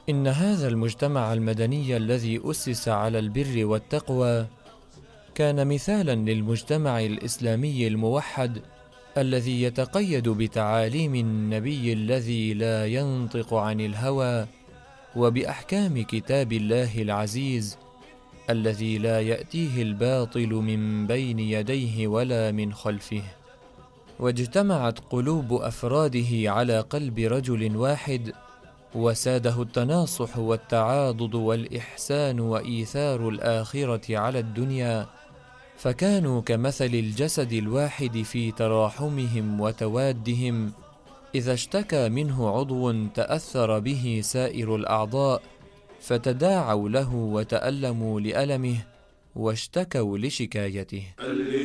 إن هذا المجتمع المدني الذي أسس على البر والتقوى كان مثالا للمجتمع الإسلامي الموحد الذي يتقيد بتعاليم النبي الذي لا ينطق عن الهوى، وبأحكام كتاب الله العزيز الذي لا يأتيه الباطل من بين يديه ولا من خلفه. واجتمعت قلوب أفراده على قلب رجل واحد، وساده التناصح والتعاضد والإحسان وإيثار الآخرة على الدنيا، فكانوا كمثل الجسد الواحد في تراحمهم وتوادهم. إذا اشتكى منه عضو تأثر به سائر الأعضاء، فتداعوا له وتألموا لألمه واشتكوا لشكايته.